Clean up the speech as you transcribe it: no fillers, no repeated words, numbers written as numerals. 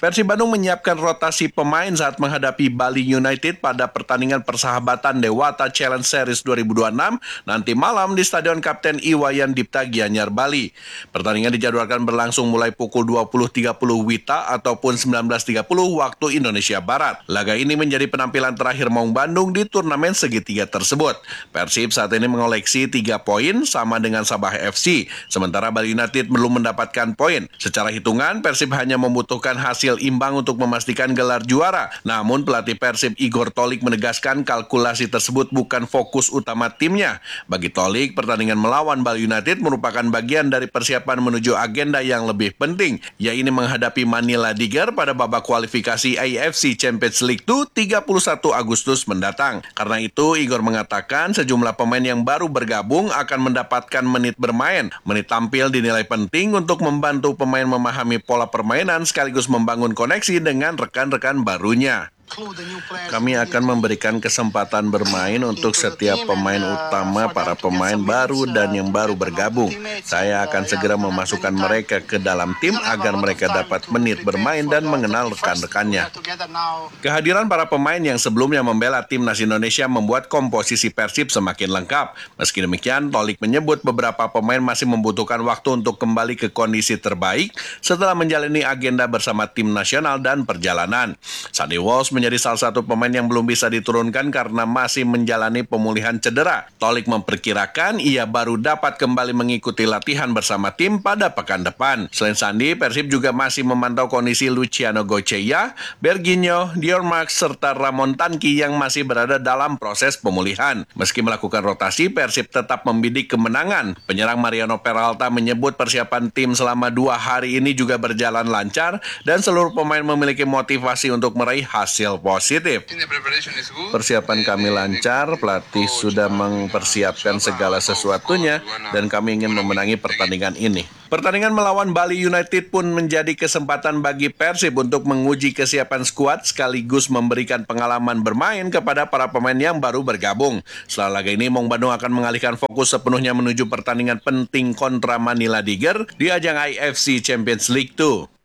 Persib Bandung menyiapkan rotasi pemain saat menghadapi Bali United pada pertandingan persahabatan Dewata Challenge Series 2026 nanti malam di Stadion Kapten Iwayan Dipta Gianyar, Bali. Pertandingan dijadwalkan berlangsung mulai pukul 20.30 WITA ataupun 19.30 waktu Indonesia Barat. Laga ini menjadi penampilan terakhir Maung Bandung di turnamen segitiga tersebut. Persib saat ini mengoleksi 3 poin sama dengan Sabah FC, sementara Bali United belum mendapatkan poin. Secara hitungan, Persib hanya membutuhkan hasil imbang untuk memastikan gelar juara. Namun pelatih Persib Igor Tolik menegaskan kalkulasi tersebut bukan fokus utama timnya. Bagi Tolik, pertandingan melawan Bali United merupakan bagian dari persiapan menuju agenda yang lebih penting, yaitu menghadapi Manila Tiger pada babak kualifikasi AFC Champions League 2 31 Agustus mendatang. Karena itu, Igor mengatakan sejumlah pemain yang baru bergabung akan mendapatkan menit bermain. Menit tampil dinilai penting untuk membantu pemain memahami pola permainan sekaligus membangun koneksi dengan rekan-rekan barunya. Kami akan memberikan kesempatan bermain untuk setiap pemain utama, para pemain baru dan yang baru bergabung. Saya akan segera memasukkan mereka ke dalam tim agar mereka dapat menit bermain dan mengenal rekan-rekannya. Kehadiran para pemain yang sebelumnya membela timnas Indonesia membuat komposisi Persib semakin lengkap. Meski demikian, Tolik menyebut beberapa pemain masih membutuhkan waktu untuk kembali ke kondisi terbaik setelah menjalani agenda bersama tim nasional dan perjalanan. Sandy Walsh menjadi salah satu pemain yang belum bisa diturunkan karena masih menjalani pemulihan cedera. Tolik memperkirakan ia baru dapat kembali mengikuti latihan bersama tim pada pekan depan. Selain Sandi, Persib juga masih memantau kondisi Luciano Goceya, Berginho, Diormax, serta Ramon Tanki yang masih berada dalam proses pemulihan. Meski melakukan rotasi, Persib tetap membidik kemenangan. Penyerang Mariano Peralta menyebut persiapan tim selama 2 hari ini juga berjalan lancar dan seluruh pemain memiliki motivasi untuk meraih hasil positif. Persiapan kami lancar, pelatih sudah mempersiapkan segala sesuatunya dan kami ingin memenangi pertandingan ini. Pertandingan melawan Bali United pun menjadi kesempatan bagi Persib untuk menguji kesiapan skuad sekaligus memberikan pengalaman bermain kepada para pemain yang baru bergabung. Setelah laga ini, Maung Bandung akan mengalihkan fokus sepenuhnya menuju pertandingan penting kontra Manila Tiger di ajang AFC Champions League 2.